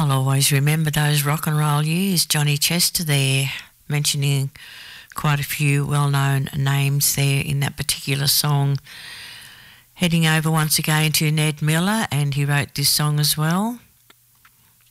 I'll always remember those rock and roll years. Johnny Chester there, mentioning quite a few well-known names there in that particular song. Heading over once again to Ned Miller, and he wrote this song as well.